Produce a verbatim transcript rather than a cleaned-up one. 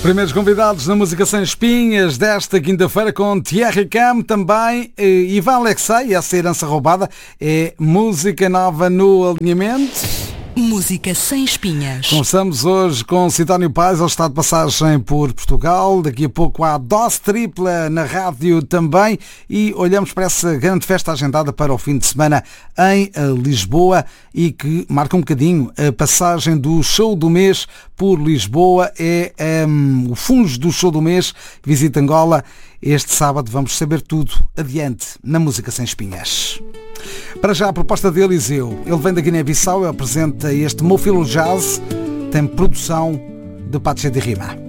Primeiros convidados na Música Sem Espinhas desta quinta-feira com Thierry Cam, também Ivan Alexei, essa herança roubada é música nova no alinhamento. Música Sem Espinhas. Começamos hoje com Sidónio Pais, ele está de passagem por Portugal, daqui a pouco há dose tripla na rádio também e olhamos para essa grande festa agendada para o fim de semana em Lisboa e que marca um bocadinho a passagem do show do mês por Lisboa, é um, o Funge do show do mês, visita Angola. Este sábado vamos saber tudo adiante na Música Sem Espinhas. Para já a proposta de Eliseu, ele vem da Guiné-Bissau e apresenta este Mofilo Jazz, tem produção de Patche de Rima.